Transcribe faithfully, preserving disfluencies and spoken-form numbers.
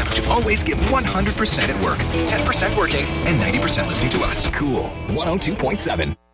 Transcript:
time to always give one hundred percent at work. ten percent working and ninety percent listening to us. Cool one oh two point seven.